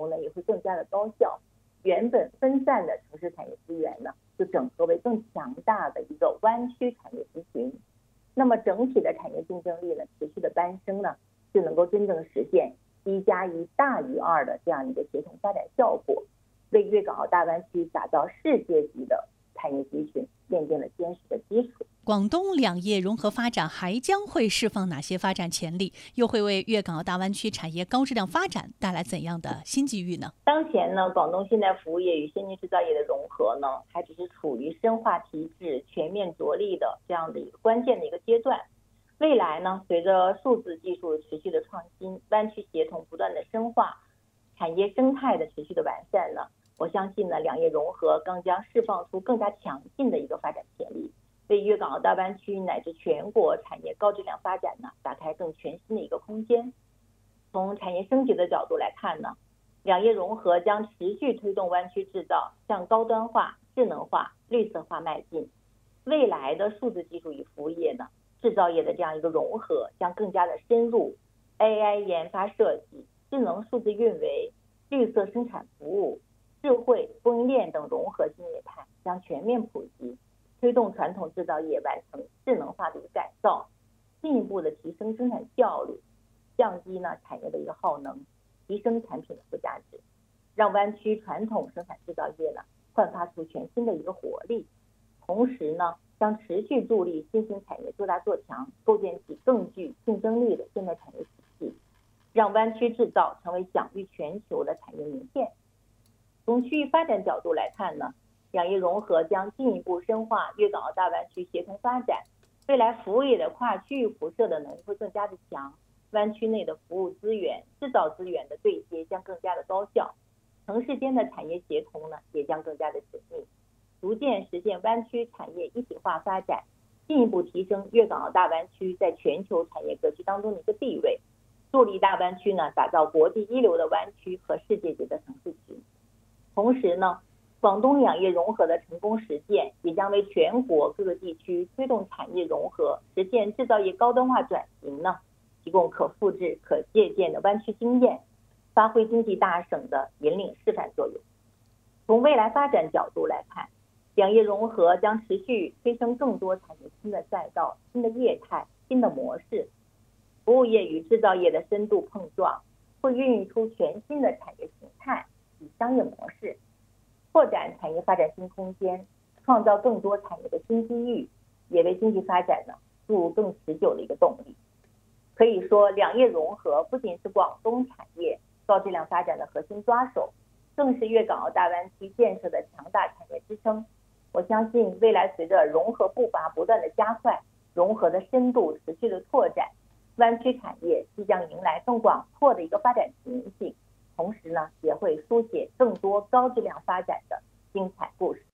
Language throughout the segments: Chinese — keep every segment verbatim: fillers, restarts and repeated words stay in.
投呢也会更加的高效，原本分散的城市产业资源呢就整合为更强大的一个湾区产业集群。那么整体的产业竞争力呢持续的攀升呢，就能够真正实现一加一大于二的这样一个协同发展效果，为粤港澳大湾区打造世界级的产业集群奠定了坚实的基础。 广东两业融合发展还将会释放哪些发展潜力？又会为粤港澳大湾区产业高质量发展带来怎样的新机遇呢？ 当前呢，广东现代服务业与先进制造业的融合呢，还只是处于深化提质、全面着力的这样的一个关键的一个阶段。未来呢，随着数字技术持续的创新，湾区协同不断的深化，产业生态的持续的完善呢，我相信呢，两业融合更将释放出更加强劲的一个发展潜力，为粤港澳大湾区乃至全国产业高质量发展呢，打开更全新的一个空间。从产业升级的角度来看呢，两业融合将持续推动湾区制造向高端化、智能化、绿色化迈进。未来的数字技术与服务业呢，制造业的这样一个融合将更加的深入 ，A I 研发设计、智能数字运维、绿色生产服务、智慧供应链等融合新业态将全面普及，推动传统制造业完成智能化的一个改造，进一步的提升生产效率，降低呢产业的一个耗能，提升产品的附加值，让湾区传统生产制造业呢焕发出全新的一个活力。同时呢，将持续助力新兴产业做大做强，构建起更具竞争力的现代产业体系，让湾区制造成为享誉全球的产业名片。从区域发展角度来看呢，两业融合将进一步深化粤港澳大湾区协同发展，未来服务业的跨区域辐射的能力会更加的强，湾区内的服务资源、制造资源的对接将更加的高效，城市间的产业协同呢也将更加的紧密，逐渐实现湾区产业一体化发展，进一步提升粤港澳大湾区在全球产业格局当中的一个地位，助力大湾区呢打造国际一流的湾区和世界级的城市群。同时呢，广东两业融合的成功实践，也将为全国各个地区推动产业融合、实现制造业高端化转型呢，提供可复制、可借鉴的湾区经验，发挥经济大省的引领示范作用。从未来发展角度来看，两业融合将持续推升更多产业新的赛道、新的业态、新的模式，服务业与制造业的深度碰撞，会孕育出全新的产业形态与商业模式，拓展产业发展新空间，创造更多产业的新机遇，也为经济发展呢注入更持久的一个动力。可以说，两业融合不仅是广东产业高质量发展的核心抓手，更是粤港澳大湾区建设的强大产业支撑。我相信未来随着融合步伐不断的加快，融合的深度持续的拓展，湾区产业即将迎来更广阔的一个发展前景，同时呢，也会书写更多高质量发展的精彩故事。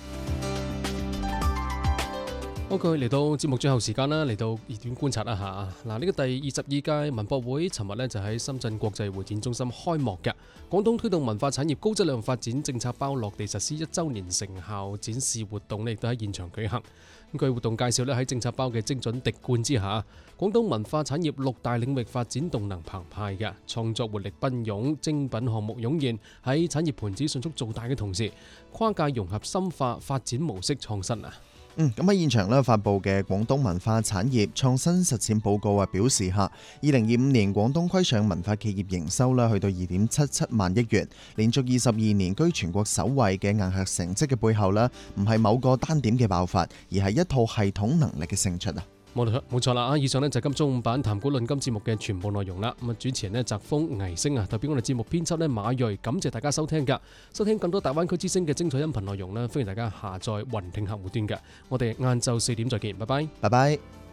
OK，嚟到節目最後時間啦，嚟到熱點觀察一下嗱，呢個第二十二屆文博會，尋日咧就喺深圳國際會展中心開幕嘅。廣東推動文化產業高質量發展政策包落地實施一週年成效展示活動咧，亦都喺現場舉行。咁據活動介紹咧，喺政策包嘅精準滴灌之下，廣東文化產業六大領域發展動能澎湃嘅，創作活力奔湧，精品項目湧現，喺產業盤子迅速做大嘅同時，跨界融合深化發展模式創新啊！ 嗯，咁喺現場咧發布嘅廣東文化產業創新實踐報告啊，表示嚇，二零二五年廣東規上文化企業營收咧去到二點七七萬億元，連續二十二年居全國首位嘅硬核成績嘅背後咧，唔係某個單點嘅爆發，而係一套系統能力嘅勝出啊！ 冇錯冇錯啦啊！以上呢就係今中午版談股論金節目嘅全部內容啦。咁啊，主持人呢澤峰、倪星啊，代表我哋節目編輯呢馬瑞，感謝大家收聽㗎。收聽更多大灣區之聲嘅精彩音頻內容呢，歡迎大家下載雲聽客戶端㗎。我哋晏晝四點再見，拜拜， 拜拜。